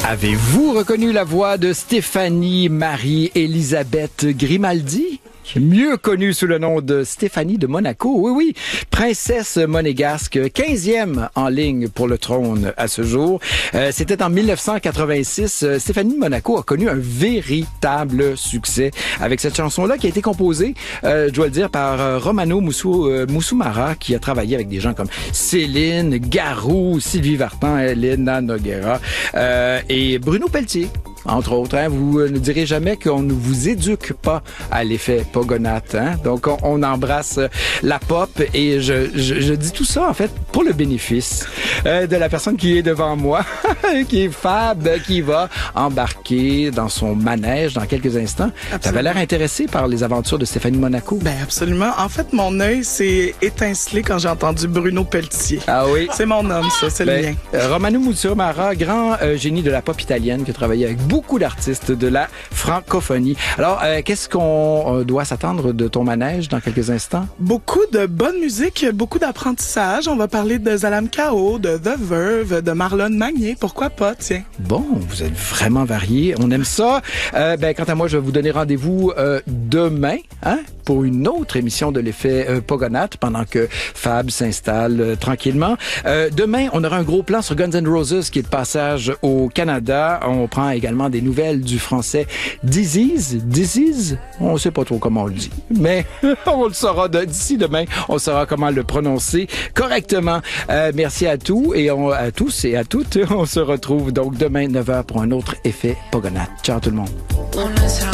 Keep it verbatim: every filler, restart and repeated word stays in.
Avez-vous reconnu la voix de Stéphanie Marie-Élisabeth Grimaldi? Mieux connue sous le nom de Stéphanie de Monaco. Oui, oui, princesse monégasque, quinzième en ligne pour le trône à ce jour. Euh, c'était en mille neuf cent quatre-vingt-six. Euh, Stéphanie de Monaco a connu un véritable succès avec cette chanson-là qui a été composée, euh, je dois le dire, par euh, Romano Moussou, euh, Moussoumara, qui a travaillé avec des gens comme Céline, Garou, Sylvie Vartan, Elena Noguera euh, et Bruno Pelletier. Entre autres, hein, vous ne direz jamais qu'on ne vous éduque pas à l'effet Pogonath. Hein? Donc, on, on embrasse la pop et je, je, je dis tout ça, en fait, pour le bénéfice euh, de la personne qui est devant moi, qui est Fab, qui va embarquer dans son manège dans quelques instants. Tu avais l'air intéressé par les aventures de Stéphanie Monaco. Ben absolument. En fait, mon œil s'est étincelé quand j'ai entendu Bruno Pelletier. Ah oui? C'est mon homme, ça, c'est ben, le lien. Euh, Romano Moussoumara, grand euh, génie de la pop italienne qui a travaillé avec beaucoup d'artistes de la francophonie. Alors, euh, qu'est-ce qu'on euh, doit s'attendre de ton manège dans quelques instants? Beaucoup de bonne musique, beaucoup d'apprentissage. On va parler de Zalam Kao, de The Verve, de Marlon Magnier. Pourquoi pas, tiens? Bon, vous êtes vraiment variés. On aime ça. Euh, ben, quant à moi, je vais vous donner rendez-vous euh, demain, hein, pour une autre émission de l'effet euh, Pogonath pendant que Fab s'installe euh, tranquillement. Euh, demain, on aura un gros plan sur Guns N' Roses qui est de passage au Canada. On prend également des nouvelles du français Disease. Disease? On ne sait pas trop comment on le dit. Mais on le saura de, d'ici demain. On saura comment le prononcer correctement. Euh, merci à tous et on, à tous et à toutes. On se retrouve donc demain neuf heures pour un autre effet Pogonath. Ciao tout le monde.